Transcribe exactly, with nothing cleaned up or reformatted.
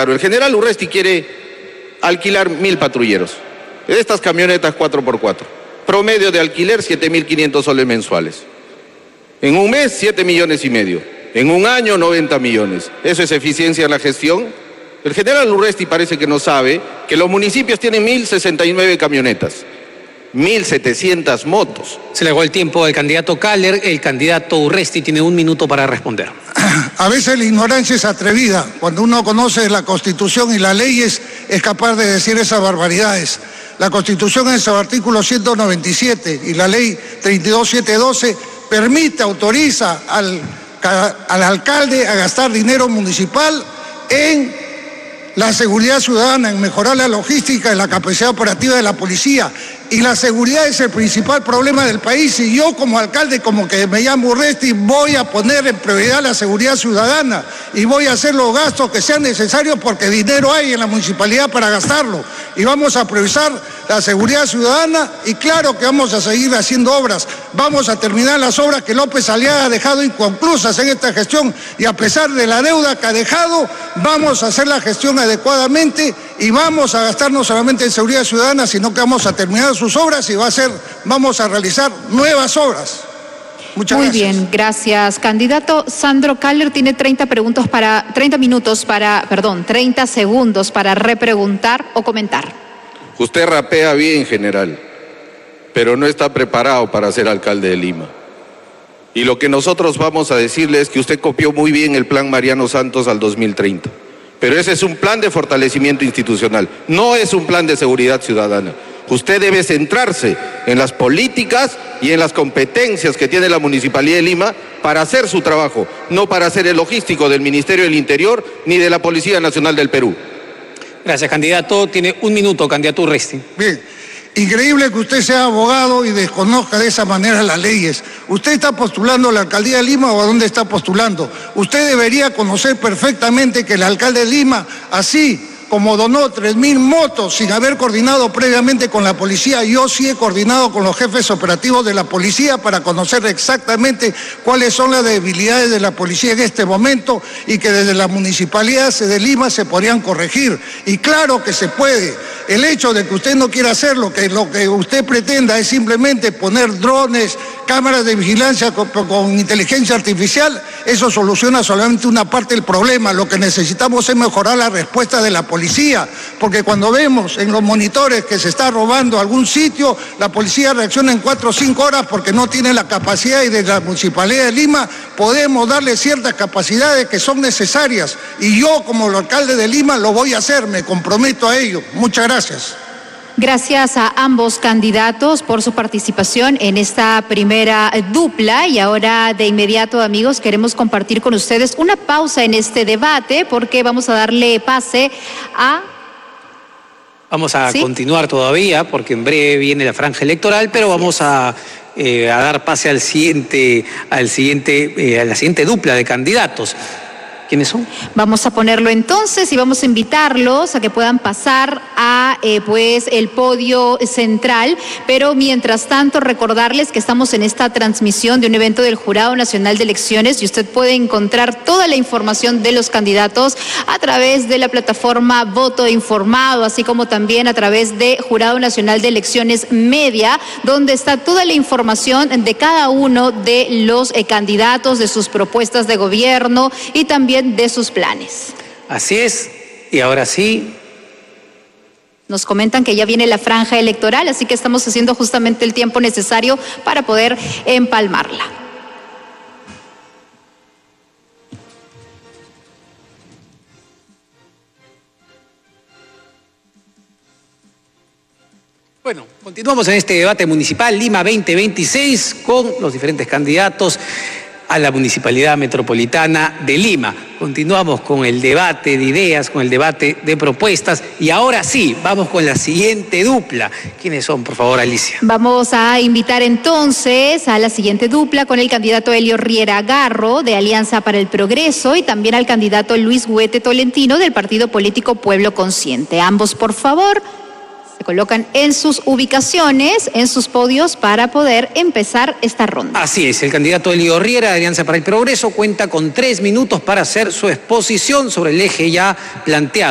claro. El general Urresti quiere alquilar mil patrulleros. De estas camionetas cuatro por cuatro. Promedio de alquiler siete mil quinientos soles mensuales. En un mes, siete millones y medio. En un año, noventa millones. ¿Eso es eficiencia en la gestión? El general Urresti parece que no sabe que los municipios tienen mil sesenta y nueve camionetas. mil setecientas motos. Se le agotó el tiempo al candidato Kaller. El candidato Urresti tiene un minuto para responder. A veces la ignorancia es atrevida. Cuando uno conoce la Constitución y las leyes, es capaz de decir esas barbaridades. La Constitución en su artículo ciento noventa y siete y la ley treinta y dos mil setecientos doce permite, autoriza al, al alcalde a gastar dinero municipal en la seguridad ciudadana, en mejorar la logística y la capacidad operativa de la policía. Y la seguridad es el principal problema del país. Y yo como alcalde, como que me llamo Urresti, voy a poner en prioridad la seguridad ciudadana y voy a hacer los gastos que sean necesarios porque dinero hay en la municipalidad para gastarlo. Y vamos a priorizar la seguridad ciudadana y claro que vamos a seguir haciendo obras. Vamos a terminar las obras que López Aliaga ha dejado inconclusas en esta gestión y a pesar de la deuda que ha dejado, vamos a hacer la gestión adecuadamente y vamos a gastar no solamente en seguridad ciudadana, sino que vamos a terminar sus obras y va a ser, vamos a realizar nuevas obras. Muchas Muy gracias. bien, gracias. Candidato Sandro Kaller tiene treinta preguntas para, treinta minutos para, perdón, treinta segundos para repreguntar o comentar. Usted rapea bien, general, pero no está preparado para ser alcalde de Lima. Y lo que nosotros vamos a decirle es que usted copió muy bien el plan Mariano Santos al dos mil treinta. Pero ese es un plan de fortalecimiento institucional, no es un plan de seguridad ciudadana. Usted debe centrarse en las políticas y en las competencias que tiene la Municipalidad de Lima para hacer su trabajo, no para ser el logístico del Ministerio del Interior ni de la Policía Nacional del Perú. Gracias, candidato. Tiene un minuto, candidato Urresti. Bien. Increíble que usted sea abogado y desconozca de esa manera las leyes. ¿Usted está postulando a la alcaldía de Lima o a dónde está postulando? Usted debería conocer perfectamente que el alcalde de Lima, así como donó tres mil motos sin haber coordinado previamente con la policía, yo sí he coordinado con los jefes operativos de la policía para conocer exactamente cuáles son las debilidades de la policía en este momento y que desde la municipalidad de Lima se podrían corregir. Y claro que se puede. El hecho de que usted no quiera hacerlo, que lo que usted pretenda es simplemente poner drones, cámaras de vigilancia con, con inteligencia artificial, eso soluciona solamente una parte del problema. Lo que necesitamos es mejorar la respuesta de la policía, porque cuando vemos en los monitores que se está robando algún sitio, la policía reacciona en cuatro o cinco horas porque no tiene la capacidad y desde la Municipalidad de Lima podemos darle ciertas capacidades que son necesarias y yo como el alcalde de Lima lo voy a hacer, me comprometo a ello. Muchas gracias. Gracias a ambos candidatos por su participación en esta primera dupla y ahora de inmediato, amigos, queremos compartir con ustedes una pausa en este debate porque vamos a darle pase a... Vamos a ¿Sí? continuar todavía porque en breve viene la franja electoral, pero vamos a, eh, a dar pase al siguiente, al siguiente, eh, a la siguiente dupla de candidatos. ¿Quiénes son? Vamos a ponerlo entonces y vamos a invitarlos a que puedan pasar a eh, pues el podio central, pero mientras tanto recordarles que estamos en esta transmisión de un evento del Jurado Nacional de Elecciones y usted puede encontrar toda la información de los candidatos a través de la plataforma Voto Informado, así como también a través de Jurado Nacional de Elecciones Media, donde está toda la información de cada uno de los eh, candidatos, de sus propuestas de gobierno y también de sus planes. Así es, y ahora sí. Nos comentan que ya viene la franja electoral, así que estamos haciendo justamente el tiempo necesario para poder empalmarla. Bueno, continuamos en este debate municipal Lima veinte veintiséis con los diferentes candidatos a la Municipalidad Metropolitana de Lima. Continuamos con el debate de ideas, con el debate de propuestas y ahora sí, vamos con la siguiente dupla. ¿Quiénes son, por favor, Alicia? Vamos a invitar entonces a la siguiente dupla con el candidato Helio Riera Garro de Alianza para el Progreso y también al candidato Luis Huete Tolentino del partido político Pueblo Consciente. Ambos, por favor, se colocan en sus ubicaciones, en sus podios para poder empezar esta ronda. Así es, el candidato Helio Riera de Alianza para el Progreso cuenta con tres minutos para hacer su exposición sobre el eje ya planteado.